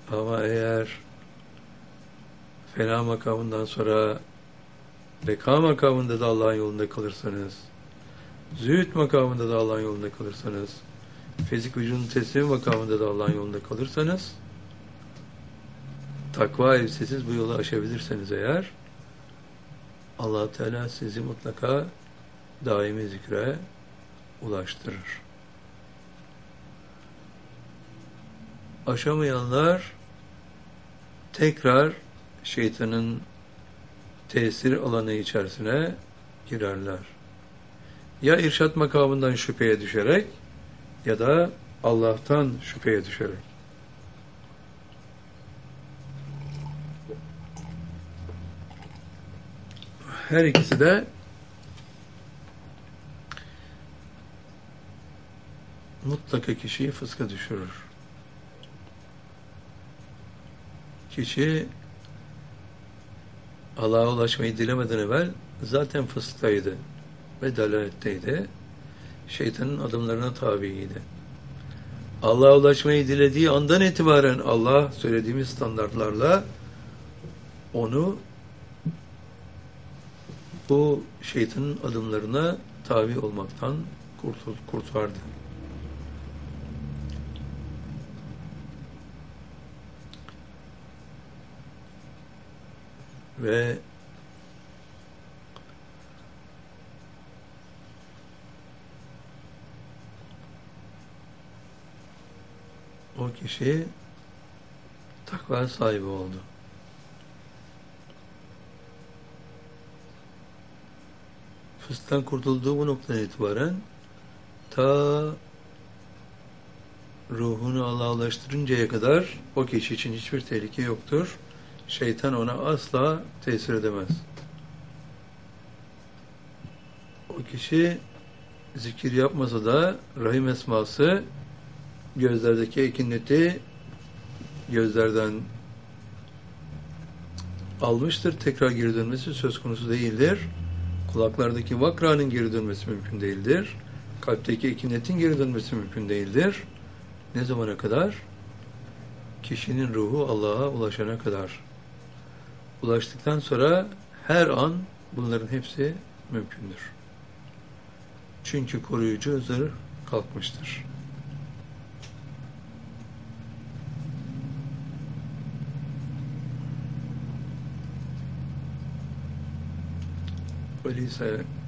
Ama eğer fena makamından sonra beka makamında da Allah'ın yolunda kalırsanız, zühd makamında da Allah'ın yolunda kalırsanız, fizik vücudun teslimi makamında da Allah'ın yolunda kalırsanız, takva elbisesiz bu yolu aşabilirseniz eğer, Allah Teala sizi mutlaka daimi zikre ulaştırır. Aşamayanlar tekrar şeytanın tesir alanı içerisine girerler. Ya irşat makamından şüpheye düşerek ya da Allah'tan şüpheye düşerek. Her ikisi de mutlaka kişiyi fıska düşürür. Kişi Allah'a ulaşmayı dilemeden evvel zaten fısktaydı ve dalaletteydi. Şeytanın adımlarına tabiydi. Allah'a ulaşmayı dilediği andan itibaren Allah söylediğimiz standartlarla onu bu şeytanın adımlarına tabi olmaktan kurtardı. Ve o kişi takva sahibi oldu. Fısktan kurtulduğu bu noktadan itibaren ta ruhunu Allah'a ulaştırıncaya kadar o kişi için hiçbir tehlike yoktur. Şeytan ona asla tesir edemez. O kişi zikir yapmasa da Rahim esması gözlerdeki ekineti gözlerden almıştır. Tekrar geri dönmesi söz konusu değildir. Kulaklardaki vakranın geri dönmesi mümkün değildir. Kalpteki ekinetin geri dönmesi mümkün değildir. Ne zamana kadar? Kişinin ruhu Allah'a ulaşana kadar. Ulaştıktan sonra her an bunların hepsi mümkündür. Çünkü koruyucu zırh kalkmıştır. Öyleyse